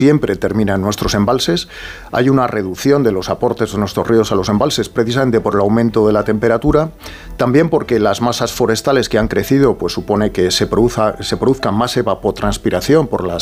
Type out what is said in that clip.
siempre termina en nuestros embalses. Hay una reducción de los aportes de nuestros ríos a los embalses, precisamente por el aumento de la temperatura, también porque las masas forestales que han crecido, pues supone que se produzca más evapotranspiración por las